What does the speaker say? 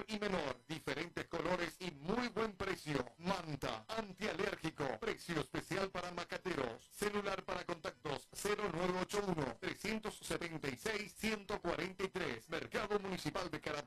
y menor. Diferentes colores y muy buen precio. Manta, antialérgico. Precio especial para macateros. Celular para contactos 0981-376-143. Mercado Municipal de Carapaz.